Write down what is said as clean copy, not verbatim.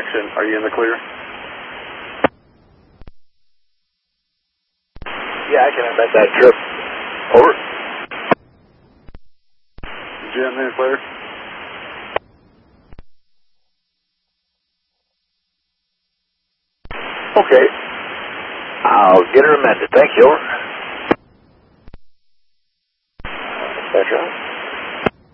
inspection. Are you in the clear? Yeah, I can amend that trip. Over. Jim, in the clear? Okay. I'll get her amended. Thank you. Over. That's right.